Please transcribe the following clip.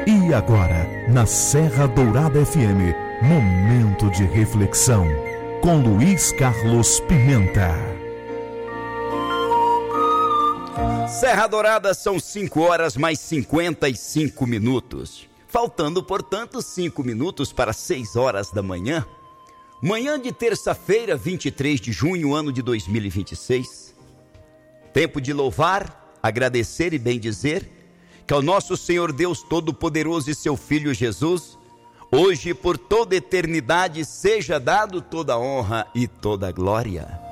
E agora, na Serra Dourada FM, momento de reflexão, com Luiz Carlos Pimenta. Serra Dourada, são 5 horas mais 55 minutos. Faltando, portanto, 5 minutos para 6 horas da manhã. Manhã de terça-feira, 23 de junho, ano de 2026. Tempo de louvar, agradecer e bendizer que ao nosso Senhor Deus Todo-Poderoso e seu Filho Jesus, hoje e por toda eternidade, seja dado toda honra e toda glória.